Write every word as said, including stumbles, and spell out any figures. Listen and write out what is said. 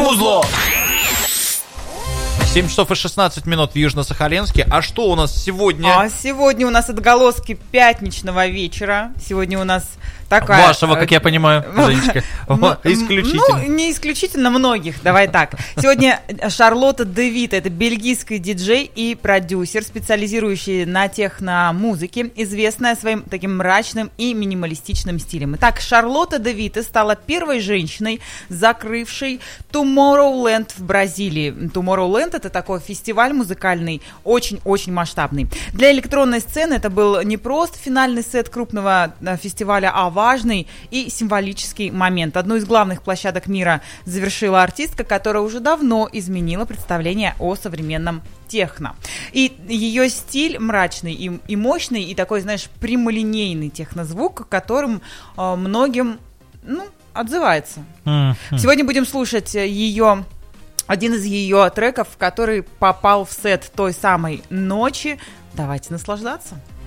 музло! семь часов и шестнадцать минут в Южно-Сахалинске. А что у нас сегодня? А сегодня у нас отголоски пятничного вечера. Сегодня у нас такая... Вашего, как я понимаю, Женечка. Исключительно. Ну, не исключительно многих, давай так. Сегодня Шарлотта де Вито, это бельгийский диджей и продюсер, специализирующий на техно-музыке, известная своим таким мрачным и минималистичным стилем. Итак, Шарлотта де Вито стала первой женщиной, закрывшей Tomorrowland в Бразилии. Tomorrowland — это такой фестиваль музыкальный, очень-очень масштабный. Для электронной сцены это был не просто финальный сет крупного фестиваля, а важный и символический момент. Одну из главных площадок мира завершила артистка, которая уже давно изменила представление о современном техно. И ее стиль мрачный и, и мощный, и такой, знаешь, прямолинейный технозвук, которым э, многим, ну, отзывается. Mm-hmm. Сегодня будем слушать ее... Один из ее треков, который попал в сет той самой ночи. Давайте наслаждаться.